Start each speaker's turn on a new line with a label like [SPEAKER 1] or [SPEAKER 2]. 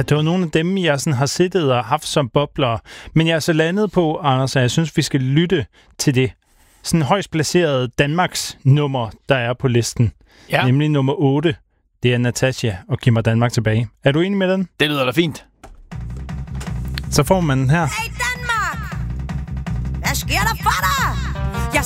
[SPEAKER 1] det var nogle af dem, jeg sådan har siddet og haft som bobler. Men jeg er så landet på, Anders, at jeg synes, vi skal lytte til det sådan højst placerede Danmarks nummer, der er på listen. Ja. Nemlig nummer 8. Det er Natasja og Giv mig Danmark tilbage. Er du enig med den?
[SPEAKER 2] Det lyder da fint.
[SPEAKER 1] Så får man den her.
[SPEAKER 3] Hey Danmark! Hvad sker der for dig?